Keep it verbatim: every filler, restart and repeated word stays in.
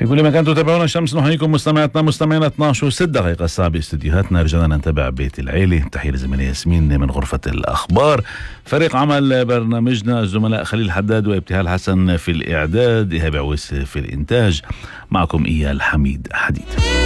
في كل مكان تتابعون شمس، نحييكم مستمعاتنا مستمعينا. اثناشر وست دقائق الساعة باستديوهاتنا. رجعنا نتابع بيت العيلة. تحية لزميلي ياسمين من غرفة الأخبار. فريق عمل برنامجنا الزملاء خليل حداد وابتهال حسن في الإعداد، إيهاب عويس في الإنتاج. معكم إيال حميد حديد.